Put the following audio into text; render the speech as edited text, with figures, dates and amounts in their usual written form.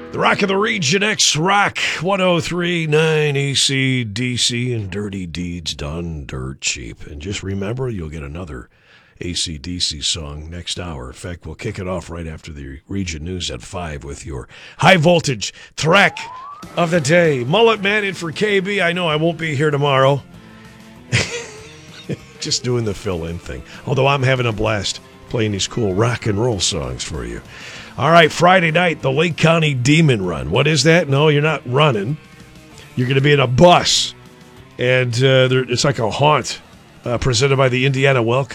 The Rock of the Region X Rock 103.9 AC/DC and Dirty Deeds Done Dirt Cheap. And just remember, you'll get another AC/DC song next hour. In fact, we'll kick it off right after the Region News at 5 with your high voltage track of the day. Mullet Man in for KB. I know I won't be here tomorrow. Just doing the fill-in thing. Although I'm having a blast playing these cool rock and roll songs for you. All right, Friday night, the Lake County Demon Run. What is that? No, you're not running. You're going to be in a bus. And it's like a haunt presented by the Indiana Well